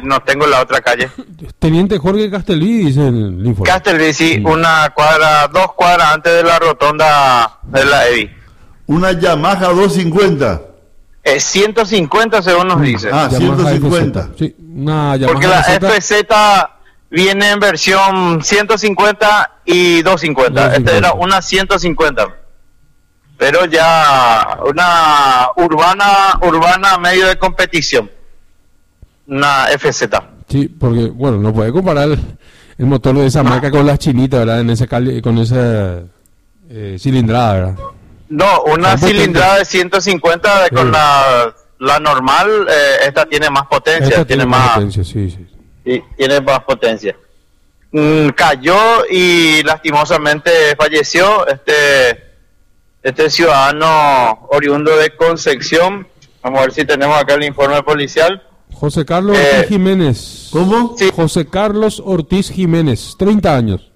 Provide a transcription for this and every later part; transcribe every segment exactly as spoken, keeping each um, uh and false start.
no tengo la otra calle. Teniente Jorge Castelví, dice el informe. Castelví, sí, mm. una cuadra, dos cuadras antes de la rotonda de la E V I. Una Yamaha doscientos cincuenta. Eh, ciento cincuenta según nos dice. Ah, ciento cincuenta. Sí, una Yamaha porque la F Z viene en versión ciento cincuenta y doscientos cincuenta. Esta era una ciento cincuenta. Pero ya una urbana, urbana medio de competición. Una F Z. Sí, porque, bueno, no puede comparar el, el motor de esa no. marca con las chinitas, ¿verdad? En ese cali, con esa eh, cilindrada, ¿verdad? No, una cilindrada de ciento cincuenta de, con sí. la, la normal, eh, esta tiene más potencia. Esta tiene, tiene más, más potencia, sí, sí. Y tiene más potencia. Mm, cayó y lastimosamente falleció este este ciudadano oriundo de Concepción. Vamos a ver si tenemos acá el informe policial. José Carlos eh, Ortiz Jiménez. ¿Cómo? Sí. José Carlos Ortiz Jiménez, treinta años.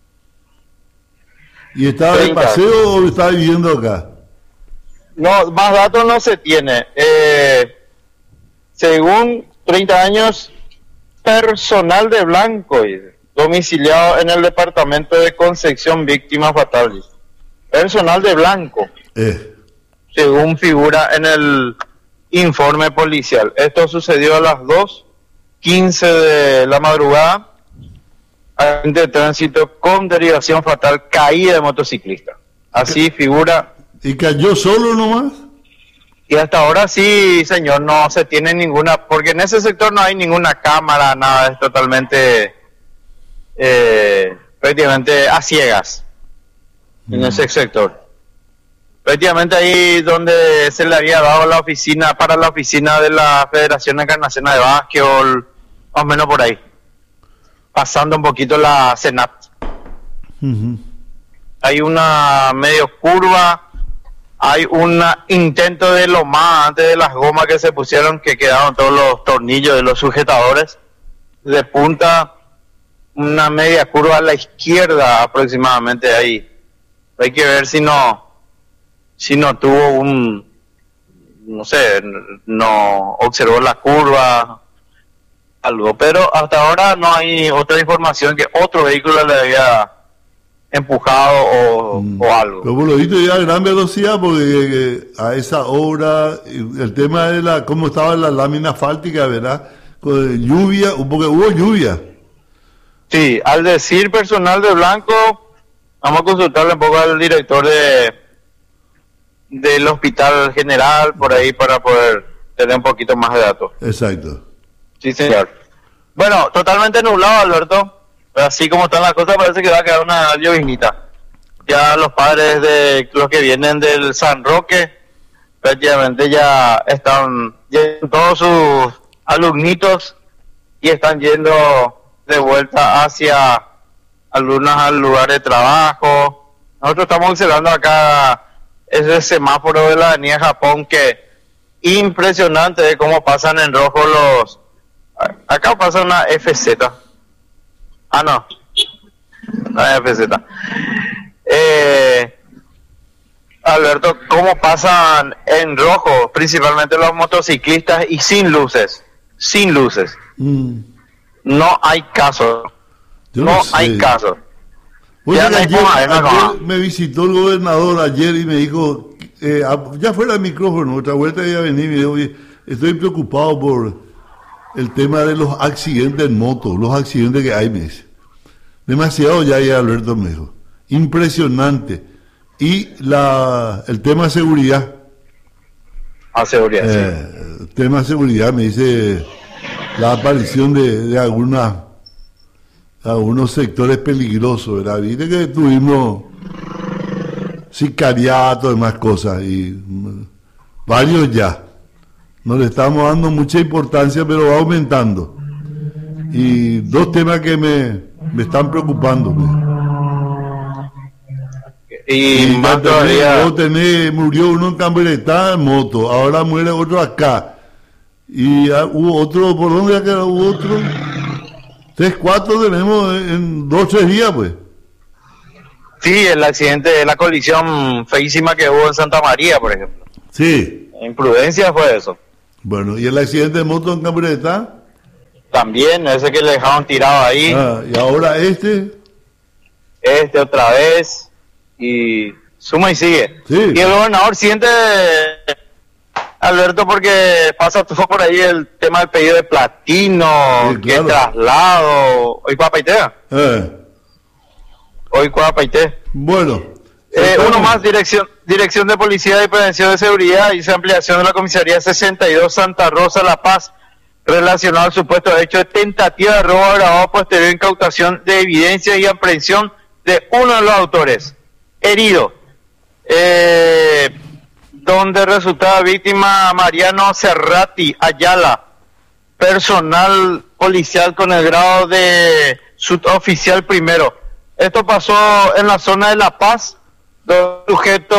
¿Y estaba de paseo o estaba viviendo acá? No, más datos no se tiene. Eh, según treinta años, personal de Blanco, domiciliado en el departamento de Concepción, víctima fatal. Personal de Blanco, eh. según figura en el informe policial. Esto sucedió a las dos quince de la madrugada. Agente de tránsito con derivación fatal, caída de motociclista. Así figura. ¿Y cayó solo nomás? Y hasta ahora sí, señor, no se tiene ninguna, porque en ese sector no hay ninguna cámara, nada, es totalmente, eh, prácticamente a ciegas mm. en ese sector. Prácticamente ahí donde se le había dado la oficina, para la oficina de la Federación Encarnacional de Básquetbol, más o menos por ahí. Pasando un poquito la Senat. Uh-huh. Hay una medio curva, hay un intento de lomada antes de las gomas que se pusieron, que quedaron todos los tornillos de los sujetadores. De punta, una media curva a la izquierda aproximadamente ahí. Hay que ver si no, si no tuvo un, no sé, no observó la curva, algo, pero hasta ahora no hay otra información que otro vehículo le había empujado o, mm. o algo. Pero por lo visto ya a gran velocidad, porque eh, a esa hora, el tema de la cómo estaba la lámina asfáltica, ¿verdad? Con lluvia, porque hubo lluvia. Sí, al decir personal de Blanco, vamos a consultarle un poco al director de del Hospital General, por ahí, para poder tener un poquito más de datos. Exacto. Sí, señor. Bueno, totalmente nublado, Alberto. Así como están las cosas, parece que va a quedar una llovinita. Ya los padres de los que vienen del San Roque, prácticamente ya están yendo todos sus alumnitos y están yendo de vuelta hacia algunos al lugar de trabajo. Nosotros estamos observando acá ese semáforo de la avenida Japón, que impresionante de cómo pasan en rojo los... Acá pasa una F Z. Ah, no. Una F Z. Eh, Alberto, ¿cómo pasan en rojo principalmente los motociclistas y sin luces? Sin luces. Mm. No hay caso. Yo no, no hay caso. Oye, ya ayer, ayer me visitó el gobernador ayer y me dijo, eh, ya fuera el micrófono, otra vuelta iba a venir y me dijo, oye, estoy preocupado por el tema de los accidentes en moto, los accidentes que hay, me dice. Demasiado ya hay, Alberto, me dijo. Impresionante. Y la el tema de seguridad. Ah, seguridad, eh, sí. El tema de seguridad, me dice, la aparición de, de algunas, algunos sectores peligrosos, ¿verdad? Viste que tuvimos sicariato y más cosas, y varios ya. No le estamos dando mucha importancia, pero va aumentando. Y dos temas que me, me están preocupando. Y, y ya tenés, tenés, murió uno en Camberetá en moto, ahora muere otro acá. Y uh, hubo otro, ¿por dónde acá hubo otro? Tres, cuatro tenemos en, en dos, tres días, pues. Sí, el accidente, la colisión feísima que hubo en Santa María, por ejemplo. Sí. Imprudencia fue eso. Bueno, ¿y el accidente de moto en Camberetá? también, ese que le dejaron tirado ahí. Ah, y ahora este. Este otra vez. Y suma y sigue. Sí. Y el gobernador siente, Alberto, porque pasa todo por ahí el tema del pedido de platino, Sí, que claro. traslado. Hoy Cuapaitea. Eh, Hoy Cuapaitea. bueno. Eh, Estamos- uno más, dirección dirección de Policía y Prevención de Seguridad, dice ampliación de la comisaría sesenta y dos Santa Rosa, La Paz, relacionado al supuesto hecho de tentativa de robo agravado posterior incautación de evidencia y aprehensión de uno de los autores, herido, eh, donde resultaba víctima Mariano Cerrati Ayala, personal policial con el grado de suboficial primero. Esto pasó en la zona de La Paz, donde el sujeto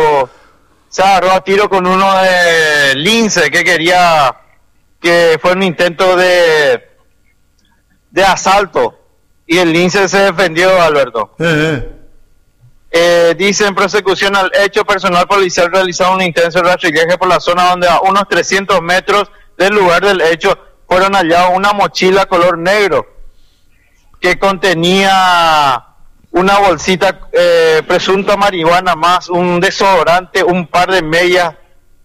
se agarró a tiro con uno de Lince que quería, que fue un intento de de asalto, y el Lince se defendió, Alberto. Eh, eh. Eh, dice en persecución al hecho, personal policial realizado un intenso rastrillaje por la zona donde a unos trescientos metros del lugar del hecho fueron hallados una mochila color negro que contenía una bolsita eh, presunta marihuana, más un desodorante, un par de medias.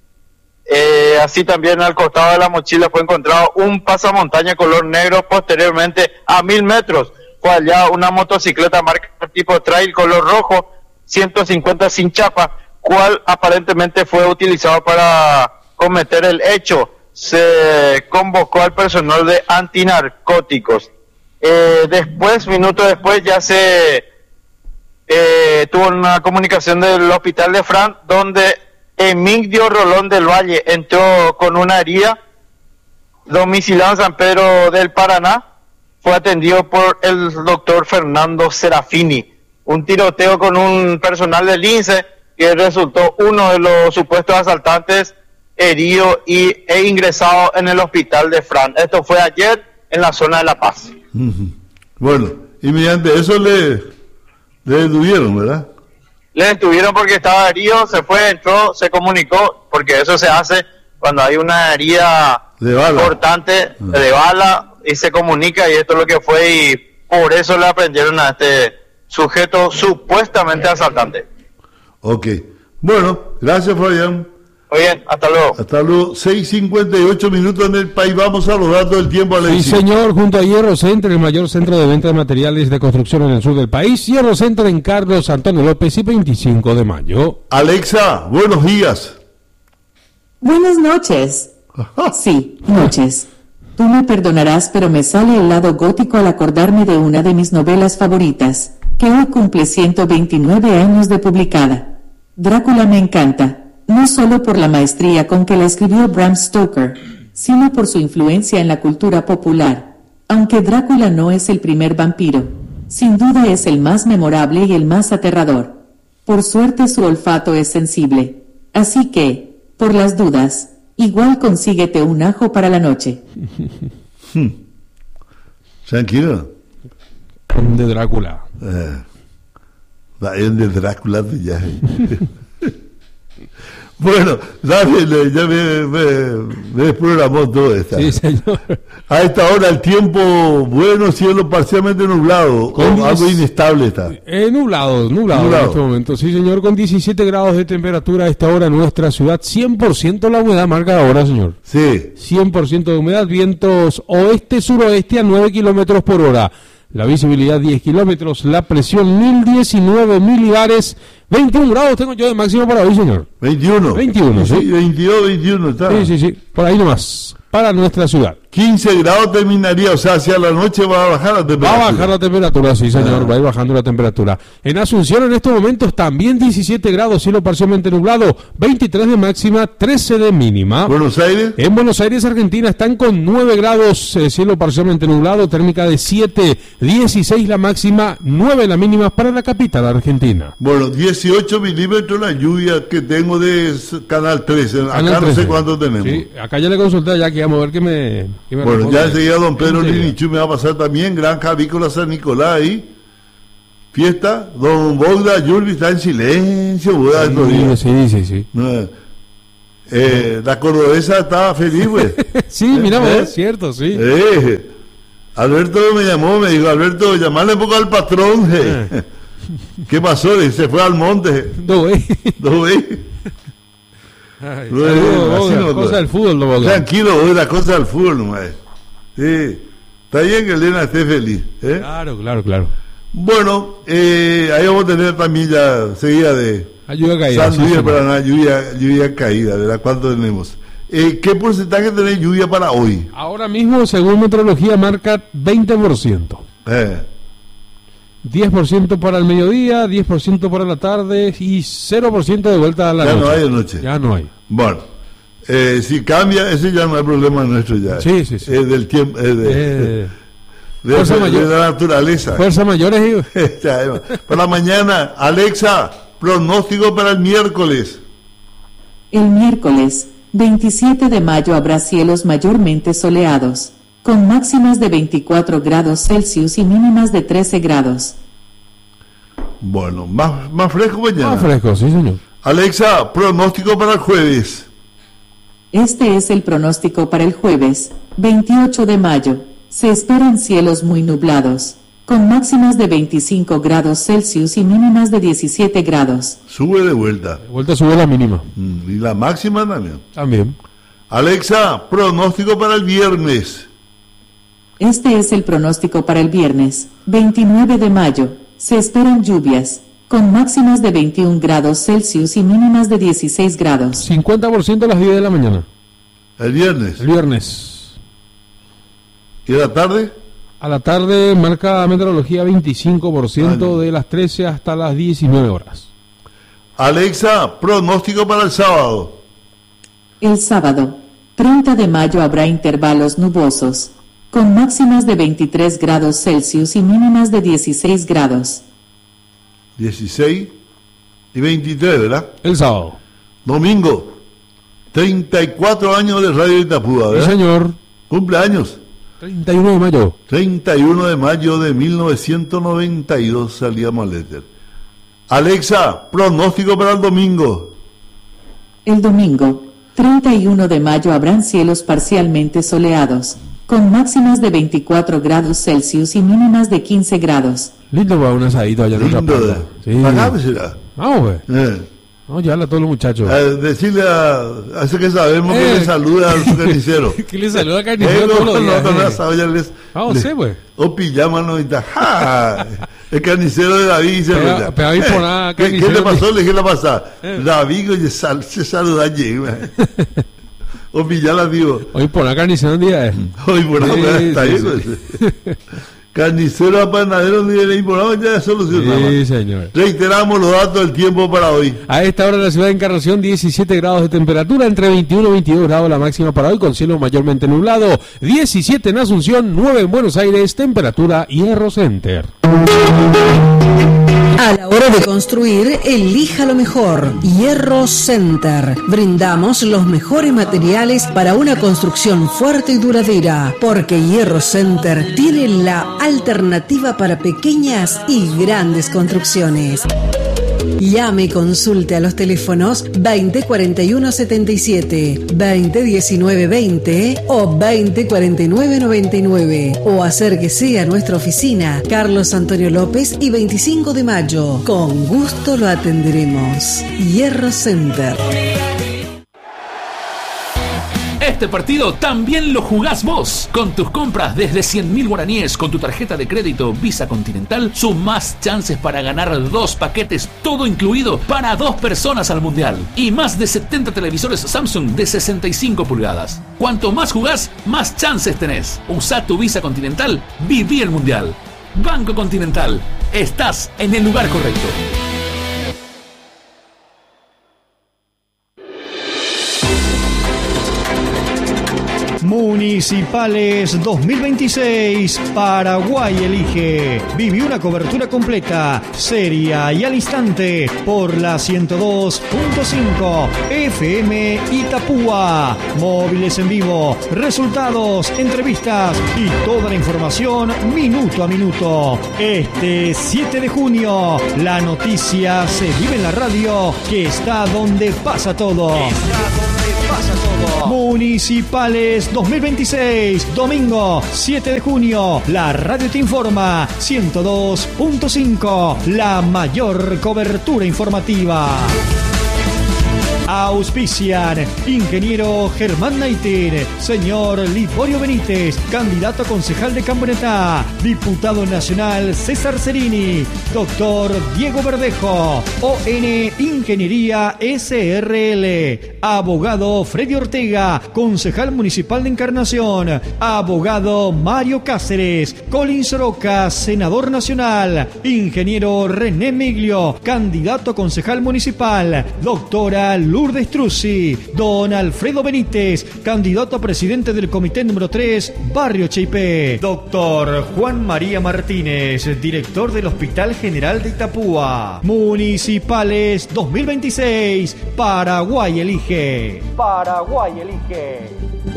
Eh, así también al costado de la mochila fue encontrado un pasamontaña color negro. Posteriormente, a mil metros, fue hallada una motocicleta marca tipo trail color rojo, ciento cincuenta sin chapa, cual aparentemente fue utilizado para cometer el hecho. Se convocó al personal de antinarcóticos. Eh, después, minutos después, ya se eh, tuvo una comunicación del hospital de Fran, donde Emilio Rolón del Valle entró con una herida, domiciliado en San Pedro del Paraná, fue atendido por el doctor Fernando Serafini. Un tiroteo con un personal del Lince, que resultó uno de los supuestos asaltantes herido y, e ingresado en el hospital de Fran. Esto fue ayer en la zona de La Paz. Ujú. Bueno, y mediante eso le, le detuvieron, ¿verdad? Le detuvieron porque estaba herido, se fue, entró, se comunicó, porque eso se hace cuando hay una herida De bala. importante Ah. de bala, y se comunica, y esto es lo que fue, y por eso le aprendieron a este sujeto supuestamente asaltante. Ok. Bueno, gracias, Fabián. Muy bien, hasta luego. Hasta luego. seis cincuenta y ocho minutos en el país. Vamos a los datos del tiempo, Sí, Alexis. señor, junto a Hierro Center, el mayor centro de venta de materiales de construcción en el sur del país. Hierro Center en Carlos Antonio López y veinticinco de mayo. Alexa, buenos días. Buenas noches. Sí, noches. Tú me perdonarás, pero me sale el lado gótico al acordarme de una de mis novelas favoritas, que hoy cumple ciento veintinueve años de publicada. Drácula me encanta, no solo por la maestría con que la escribió Bram Stoker, sino por su influencia en la cultura popular. Aunque Drácula no es el primer vampiro, sin duda es el más memorable y el más aterrador. Por suerte su olfato es sensible. Así que, por las dudas, igual consíguete un ajo para la noche. Tranquilo. De Drácula. Eh, vayan de Drácula de ya. Bueno, dale, ya me, me, me desprogramó todo esto. Sí, señor. A esta hora el tiempo bueno, cielo parcialmente nublado, Con o algo diez- inestable está. Eh, nublado, nublado, Nublado. en este momento. Sí, señor, con diecisiete grados de temperatura a esta hora en nuestra ciudad. cien por ciento la humedad marca ahora, señor. Sí, cien por ciento de humedad, vientos oeste-suroeste a nueve kilómetros por hora. La visibilidad diez kilómetros, la presión mil diecinueve milibares, veintiún grados tengo yo de máximo para hoy, señor. veintiuno. veintiuno, sí. veintidós, veintiuno está. Sí, sí, sí, por ahí nomás, para nuestra ciudad. quince grados terminaría, o sea, hacia la noche va a bajar la Va temperatura. a bajar la temperatura, sí, señor, Ah. va a ir bajando la temperatura. En Asunción en estos momentos también diecisiete grados, cielo parcialmente nublado, veintitrés de máxima, trece de mínima. Buenos Aires, En Buenos Aires, Argentina, están con nueve grados, eh, cielo parcialmente nublado, térmica de siete, dieciséis la máxima, nueve la mínima para la capital argentina. bueno, dieciocho milímetros la lluvia que tengo de s- Canal trece. Acá Canal no trece. sé cuánto tenemos. Sí, acá ya le consulté, ya que vamos a ver qué me, qué me Bueno, responde. ya enseguida don Pedro Enseguida. Linichu me va a pasar también, Granja Avícola San Nicolás ahí. Fiesta, don Bogda Yulvi está en silencio, Buda, estos días. Sí, sí, sí. No, eh, la cordobesa estaba feliz, güey. Sí, mira, ¿Eh? es cierto, sí. Eh, Alberto me llamó, me dijo, Alberto, llamarle un poco al patrón. Eh. ¿Qué pasó? Se fue al monte. No, güey. No, güey. Ay, no, saludo, no, cosa del fútbol, no, tranquilo, es la cosa del fútbol nomás. Sí, está bien que Elena esté feliz, ¿eh? Claro, claro, claro. Bueno, eh, ahí vamos a tener también ya seguida de lluvia caída, San Luis de Paraná, lluvia, lluvia caída, ¿verdad? ¿Cuánto tenemos? Eh, ¿Qué porcentaje tenés lluvia para hoy? Ahora mismo, según meteorología, marca veinte por ciento. Eh. diez por ciento para el mediodía, diez por ciento para la tarde y cero por ciento de vuelta a la ya noche. Ya no hay de noche. Ya no hay. Bueno, eh, si cambia, ese ya no es problema nuestro ya. Sí, sí, sí. Es del tiempo, es de, eh, de, fuerza de, mayor, de la naturaleza. Fuerza mayores. Para la mañana, Alexa, pronóstico para el miércoles. El miércoles, veintisiete de mayo, habrá cielos mayormente soleados, con máximas de veinticuatro grados Celsius y mínimas de trece grados. Bueno, más, más fresco mañana. Más fresco, sí, señor. Alexa, pronóstico para el jueves. Este es el pronóstico para el jueves, veintiocho de mayo. Se esperan cielos muy nublados, con máximas de veinticinco grados Celsius y mínimas de diecisiete grados. Sube de vuelta. De vuelta sube la mínima. Mm, y la máxima también. También. Alexa, pronóstico para el viernes. Este es el pronóstico para el viernes, veintinueve de mayo. Se esperan lluvias, con máximas de veintiún grados Celsius y mínimas de dieciséis grados. cincuenta por ciento a las diez de la mañana. El viernes. El viernes. ¿Y a la tarde? A la tarde marca meteorología veinticinco por ciento de las trece hasta las diecinueve horas. Alexa, pronóstico para el sábado. El sábado, treinta de mayo, habrá intervalos nubosos, con máximas de veintitrés grados Celsius y mínimas de dieciséis grados. dieciséis y veintitrés, ¿verdad? El sábado. Domingo, treinta y cuatro años de Radio Itapúa, ¿verdad? Sí, señor. Cumpleaños. treinta y uno de mayo. treinta y uno de mayo de mil novecientos noventa y dos salíamos al éter. Alexa, pronóstico para el domingo. El domingo, treinta y uno de mayo, habrán cielos parcialmente soleados, con máximas de veinticuatro grados Celsius y mínimas de quince grados. Lindo para un asadito allá en otra parte. Sí. Acá será. Vamos, güey. Eh. Vamos a llevarle a todos los muchachos. Eh, decirle a, a ese que sabemos eh. que le saluda a su carnicero. Que le saluda al carnicero eh, todos los días. No, no, eh. no, ya les, Vamos, les, sí, güey. O pijama, y está. ¡Ja! El carnicero de David se Pega, pega ahí por nada, ¿Qué, ¿Qué le pasó? Le dije la pasada. Eh. David oye, sal, se saluda allí, güey. O pillarla, digo. Hoy por la carnicero un día. Eh. Hoy por la sí, está sí, ahí, sí. Carnicero a panadero ni de imporado, ya es solucionado. Sí, señor. Reiteramos los datos del tiempo para hoy. A esta hora en la ciudad de Encarnación, diecisiete grados de temperatura, entre veintiuno y veintidós grados la máxima para hoy, con cielo mayormente nublado. diecisiete en Asunción, nueve en Buenos Aires, temperatura Hierro Center. A la hora de construir, elija lo mejor. Hierro Center. Brindamos los mejores materiales para una construcción fuerte y duradera, porque Hierro Center tiene la alternativa para pequeñas y grandes construcciones. Llame y consulte a los teléfonos veinte cuarenta y uno setenta y siete, veinte diecinueve veinte o veinte cuarenta y nueve noventa y nueve, o acérquese a nuestra oficina Carlos Antonio López y veinticinco de mayo. Con gusto lo atenderemos. Hierro Center. Este partido también lo jugás vos. Con tus compras desde cien mil guaraníes con tu tarjeta de crédito Visa Continental, sumás chances para ganar dos paquetes, todo incluido, para dos personas al Mundial. Y más de setenta televisores Samsung de sesenta y cinco pulgadas. Cuanto más jugás, más chances tenés. Usá tu Visa Continental, viví el Mundial. Banco Continental, estás en el lugar correcto. Municipales dos mil veintiséis, Paraguay elige. Viví una cobertura completa, seria y al instante por la ciento dos punto cinco F M Itapúa. Móviles en vivo, resultados, entrevistas y toda la información minuto a minuto. Este siete de junio, la noticia se vive en la radio, que está donde pasa todo. Está donde pasa. pasa todo. Municipales dos mil veintiséis, domingo siete de junio. La radio te informa, ciento dos punto cinco, la mayor cobertura informativa. Auspician ingeniero Germán Naiter, señor Liborio Benítez, candidato a concejal de Cambreta, diputado nacional César Cerini, doctor Diego Verdejo, O N Ingeniería S R L, abogado Freddy Ortega, concejal municipal de Encarnación, abogado Mario Cáceres, Collins Roca, senador nacional, ingeniero René Miglio, candidato a concejal municipal, doctora Lourdes Truzzi, don Alfredo Benítez, candidato a presidente del comité número tres, Barrio Cheipé, doctor Juan María Martínez, director del Hospital General de Itapúa. Municipales dos mil veintiséis, Paraguay elige. Paraguay elige.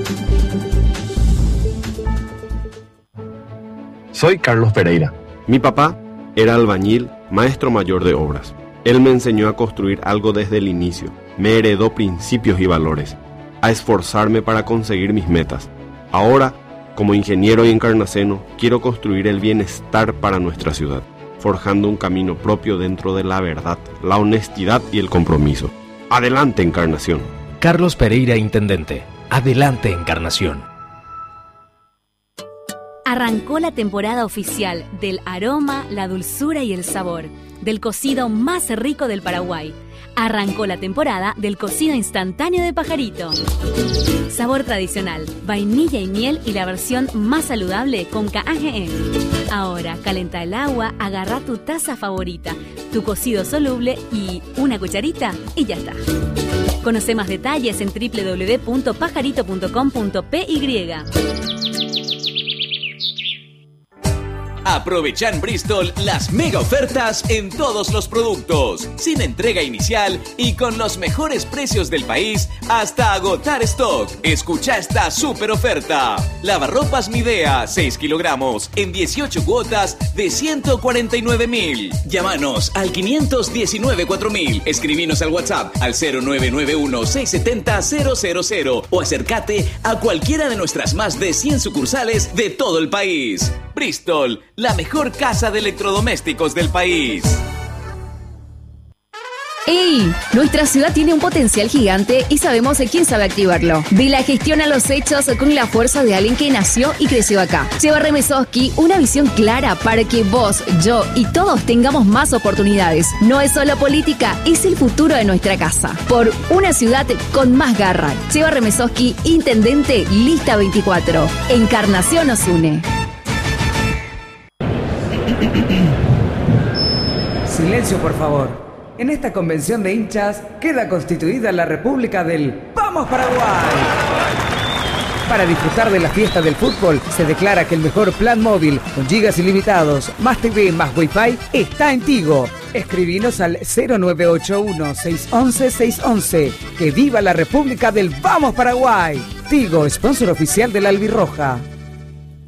Soy Carlos Pereira. Mi papá era albañil, maestro mayor de obras. Él me enseñó a construir algo desde el inicio. Me heredó principios y valores, a esforzarme para conseguir mis metas. Ahora, como ingeniero y encarnaceno, quiero construir el bienestar para nuestra ciudad, forjando un camino propio dentro de la verdad, la honestidad y el compromiso. ¡Adelante, Encarnación! Carlos Pereira, Intendente. ¡Adelante, Encarnación! Arrancó la temporada oficial del aroma, la dulzura y el sabor del cocido más rico del Paraguay. Arrancó la temporada del cocido instantáneo de Pajarito. Sabor tradicional, vainilla y miel y la versión más saludable con K A G E. Ahora, calenta el agua, agarra tu taza favorita, tu cocido soluble y una cucharita y ya está. Conoce más detalles en doble u doble u doble u punto pajarito punto com punto p y. Aprovecha en Bristol las mega ofertas en todos los productos, sin entrega inicial y con los mejores precios del país hasta agotar stock. Escucha esta super oferta. Lavarropas Midea, seis kilogramos en dieciocho cuotas de ciento cuarenta y nueve mil. Llámanos al quinientos diecinueve cuatro mil. Escribinos al WhatsApp al cero nueve nueve uno seis siete cero cero cero cero o acércate a cualquiera de nuestras más de cien sucursales de todo el país. Bristol, la mejor casa de electrodomésticos del país. ¡Ey! Nuestra ciudad tiene un potencial gigante y sabemos quién sabe activarlo. De la gestión a los hechos con la fuerza de alguien que nació y creció acá. Seba Remesoski, una visión clara para que vos, yo y todos tengamos más oportunidades. No es solo política, es el futuro de nuestra casa. Por una ciudad con más garra. Seba Remesoski, Intendente, lista veinticuatro. Encarnación nos une. Silencio, por favor. En esta convención de hinchas queda constituida la República del ¡Vamos Paraguay! Para disfrutar de la fiesta del fútbol, se declara que el mejor plan móvil con gigas ilimitados, más T V, más Wi-Fi, está en Tigo. Escribinos al cero nueve ocho uno seis once seis once. ¡Que viva la República del ¡Vamos Paraguay! Tigo, sponsor oficial de la Albirroja.